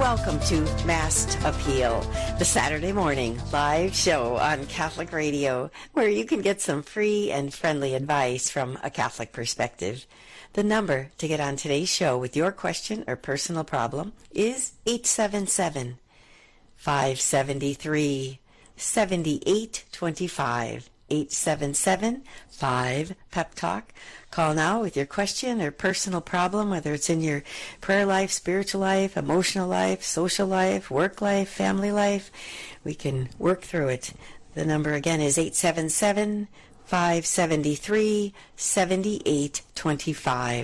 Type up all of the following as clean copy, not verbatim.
Welcome to Mass Appeal, the Saturday morning live show on Catholic Radio, where you can get some free and friendly advice from a Catholic perspective. The number to get on today's show with your question or personal problem is 877-573-7825. 877-5-PEP-TALK. Call now with your question or personal problem, whether it's in your prayer life, spiritual life, emotional life, social life, work life, family life. We can work through it. The number again is 877-573-7825.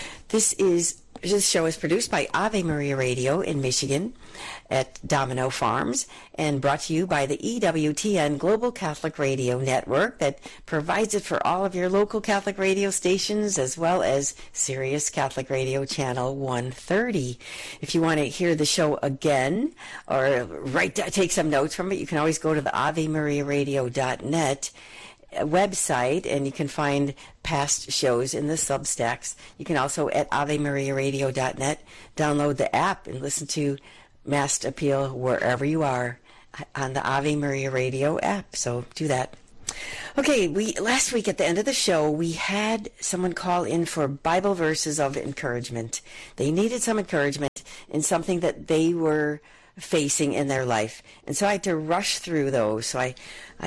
This show is produced by Ave Maria Radio in Michigan at Domino Farms and brought to you by the EWTN Global Catholic Radio Network that provides it for all of your local Catholic radio stations, as well as Sirius Catholic Radio Channel 130. If you want to hear the show again or take some notes from it, you can always go to the AveMariaRadio.net website, and you can find past shows in the Substacks. You can also, at AveMariaRadio.net, download the app and listen to Mass Appeal wherever you are on the Ave Maria Radio app. So do that. Okay, last week at the end of the show, we had someone call in for Bible verses of encouragement. They needed some encouragement in something that they were facing in their life. And so I had to rush through those. So I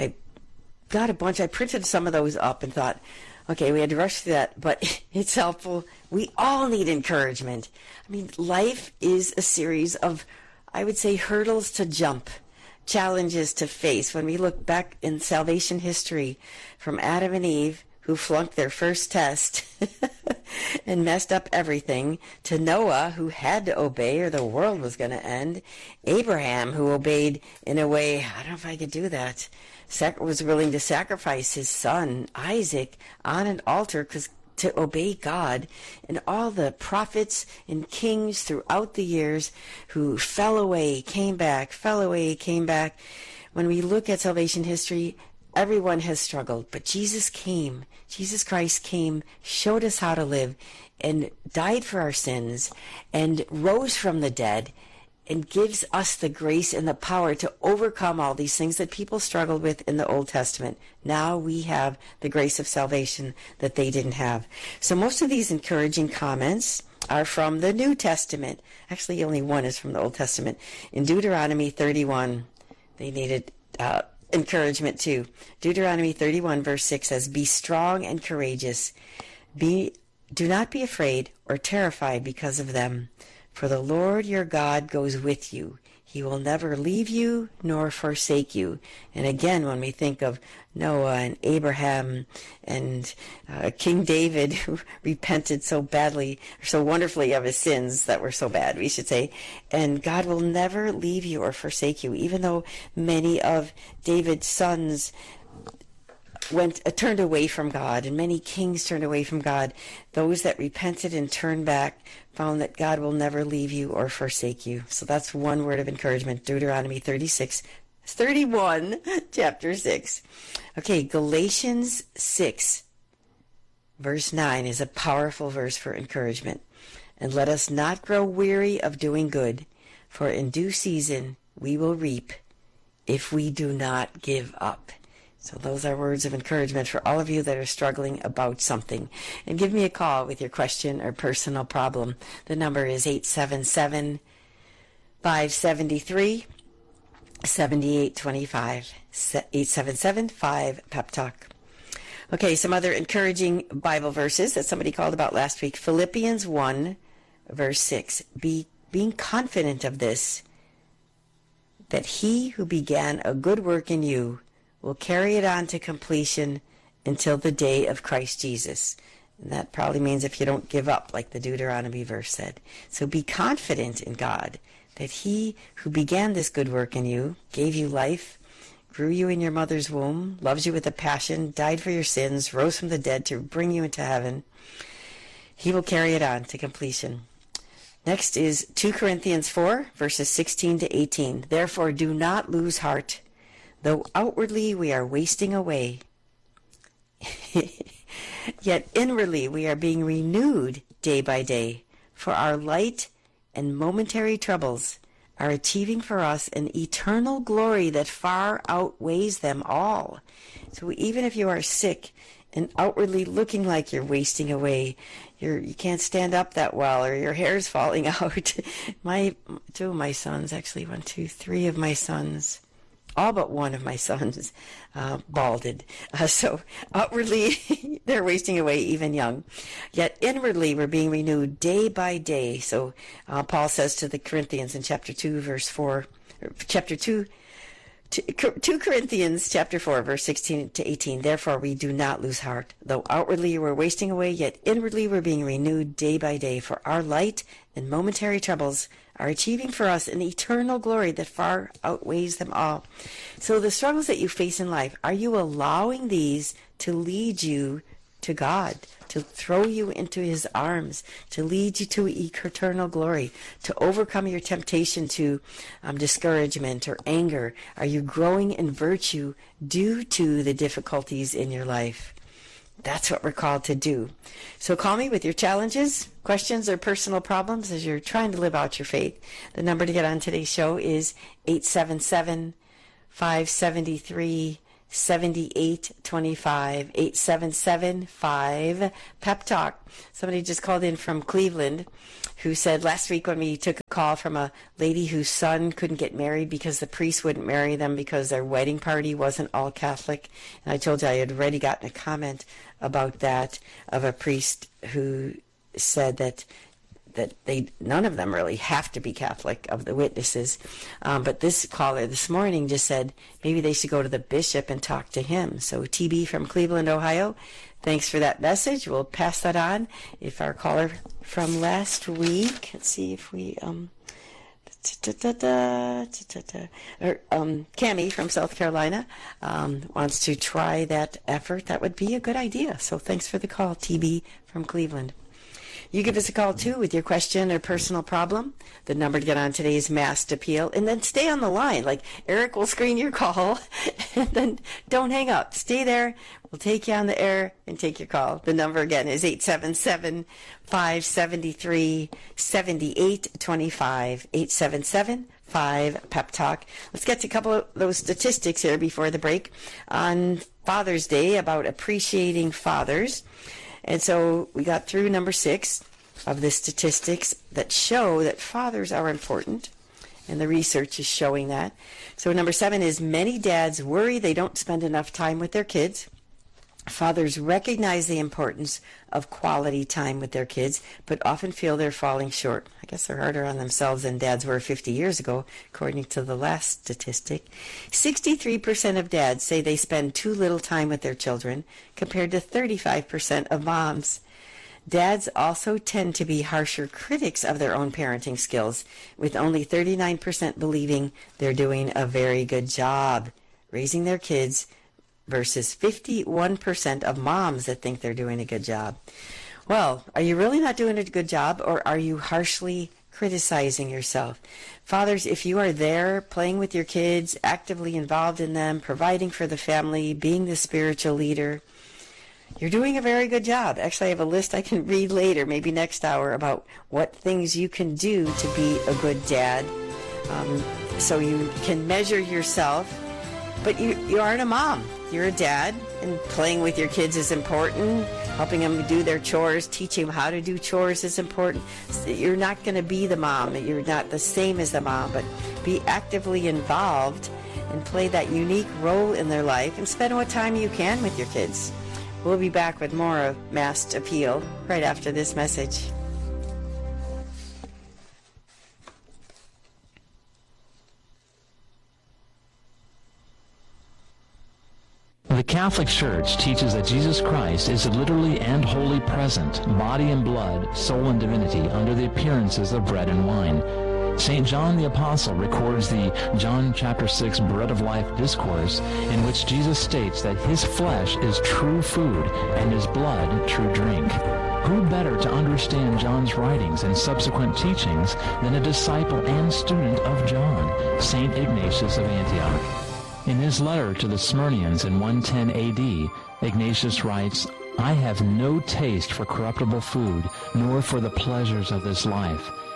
got a bunch. I printed some of those up and thought, okay, we had to rush through that, but it's helpful. We all need encouragement. I mean, life is a series of, I would say, hurdles to jump, challenges to face. When we look back in salvation history, from Adam and Eve, who flunked their first test and messed up everything, to Noah, who had to obey or the world was going to end, Abraham, who obeyed in a way, I don't know if I could do that, was willing to sacrifice his son, Isaac, on an altar to obey God, and all the prophets and kings throughout the years who fell away, came back, fell away, came back. When we look at salvation history, everyone has struggled, but Jesus came. Jesus Christ came, showed us how to live, and died for our sins, and rose from the dead, and gives us the grace and the power to overcome all these things that people struggled with in the Old Testament. Now we have the grace of salvation that they didn't have. So most of these encouraging comments are from the New Testament. Actually, only one is from the Old Testament. In Deuteronomy 31, they needed encouragement too. Deuteronomy 31 verse 6 says, "Be strong and courageous. Do not be afraid or terrified because of them. For the Lord your God goes with you. He will never leave you nor forsake you." And again, when we think of Noah and Abraham and King David, who repented so badly, or so wonderfully of his sins that were so bad, we should say, and God will never leave you or forsake you, even though many of David's sons turned away from God, and many kings turned away from God. Those that repented and turned back found that God will never leave you or forsake you. So that's one word of encouragement, Deuteronomy 31, chapter 6. Okay, Galatians 6, verse 9 is a powerful verse for encouragement. "And let us not grow weary of doing good, for in due season we will reap if we do not give up." So those are words of encouragement for all of you that are struggling about something. And give me a call with your question or personal problem. The number is 877-573-7825. 877-5-PEP-TALK. Okay, some other encouraging Bible verses that somebody called about last week. Philippians 1, verse 6. Being confident of this, that he who began a good work in you will carry it on to completion until the day of Christ Jesus. And that probably means if you don't give up, like the Deuteronomy verse said. So be confident in God that he who began this good work in you, gave you life, grew you in your mother's womb, loves you with a passion, died for your sins, rose from the dead to bring you into heaven, he will carry it on to completion. Next is 2 Corinthians 4, verses 16 to 18. "Therefore do not lose heart. Though outwardly we are wasting away, yet inwardly we are being renewed day by day, for our light and momentary troubles are achieving for us an eternal glory that far outweighs them all. So even if you are sick and outwardly looking like you're wasting away, you can't stand up that well, or your hair's falling out. Two of my sons, actually three of my sons, all but one of my sons, balded. So outwardly, they're wasting away even young. Yet inwardly, we're being renewed day by day. So Paul says to the Corinthians in chapter 2, verse 4, chapter 2, 2 Corinthians chapter 4, verse 16 to 18. Therefore, we do not lose heart. Though outwardly we're wasting away, yet inwardly we're being renewed day by day. For our light and momentary troubles are achieving for us an eternal glory that far outweighs them all. So the struggles that you face in life, are you allowing these to lead you to God, to throw you into his arms, to lead you to eternal glory, to overcome your temptation to discouragement or anger? Are you growing in virtue due to the difficulties in your life? That's what we're called to do. So call me with your challenges, questions, or personal problems as you're trying to live out your faith. The number to get on today's show is 877-573-7825, 877-5 Pep Talk. Somebody just called in from Cleveland who said last week when we took a call from a lady whose son couldn't get married because the priest wouldn't marry them because their wedding party wasn't all Catholic. And I told you I had already gotten a comment about that of a priest who said that none of them really have to be Catholic of the witnesses. But this caller this morning just said maybe they should go to the bishop and talk to him. So TB from Cleveland, Ohio, thanks for that message. We'll pass that on. If our caller from last week, let's see if we, Cammie from South Carolina wants to try that effort, that would be a good idea. So thanks for the call, TB from Cleveland. You give us a call, too, with your question or personal problem. The number to get on today is Masked Appeal. And then stay on the line. Like, Eric will screen your call. And then don't hang up. Stay there. We'll take you on the air and take your call. The number, again, is 877-573-7825. 877-5 Pep Talk. Let's get to a couple of those statistics here before the break. On Father's Day, about appreciating fathers. And so we got through number 6 of the statistics that show that fathers are important, and the research is showing that. So number 7 is many dads worry they don't spend enough time with their kids. Fathers recognize the importance of quality time with their kids, but often feel they're falling short. I guess they're harder on themselves than dads were 50 years ago, according to the last statistic. 63% of dads say they spend too little time with their children, compared to 35% of moms. Dads also tend to be harsher critics of their own parenting skills, with only 39% believing they're doing a very good job raising their kids, versus 51% of moms that think they're doing a good job. Well, are you really not doing a good job, or are you harshly criticizing yourself? Fathers, if you are there playing with your kids, actively involved in them, providing for the family, being the spiritual leader, you're doing a very good job. Actually, I have a list I can read later, maybe next hour, about what things you can do to be a good dad. So you can measure yourself, but you aren't a mom. You're a dad, and playing with your kids is important. Helping them do their chores, teaching them how to do chores is important. You're not going to be the mom. You're not the same as the mom, but be actively involved and play that unique role in their life, and spend what time you can with your kids. We'll be back with more of Masked Appeal right after this message. The Catholic Church teaches that Jesus Christ is literally and wholly present, body and blood, soul and divinity, under the appearances of bread and wine. St. John the Apostle records the John chapter 6 Bread of Life discourse, in which Jesus states that his flesh is true food and his blood true drink. Who better to understand John's writings and subsequent teachings than a disciple and student of John, St. Ignatius of Antioch? In his letter to the Smyrnians in 110 A.D., Ignatius writes, "I have no taste for corruptible food, nor for the pleasures of this life.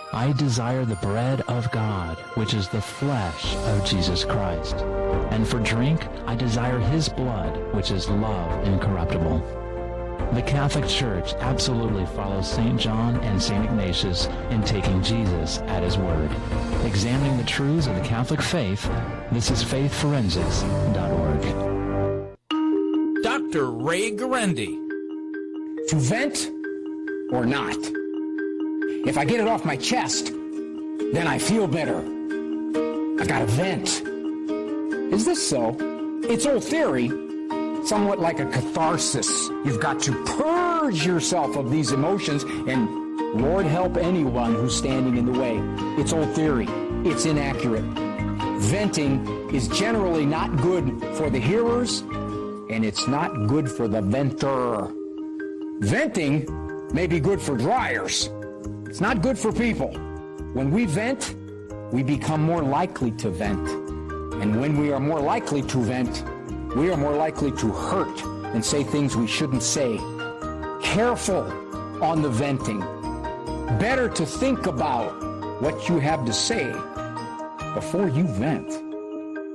I desire the bread of God, which is the flesh of Jesus Christ. And for drink, I desire his blood, which is love incorruptible. The Catholic Church absolutely follows St. John and St. Ignatius in taking Jesus at his word. Examining the truths of the Catholic faith, this is faithforensics.org. Dr. Ray Guarendi. To vent or not? If I get it off my chest, then I feel better. I've got to vent. Is this so? It's old theory, somewhat like a catharsis. You've got to purge yourself of these emotions, and Lord help anyone who's standing in the way. It's old theory. It's inaccurate. Venting is generally not good for the hearers, and it's not good for the venter. Venting may be good for dryers. It's not good for people. When we vent, we become more likely to vent. And when we are more likely to vent, we are more likely to hurt and say things we shouldn't say. Careful on the venting. Better to think about what you have to say before you vent.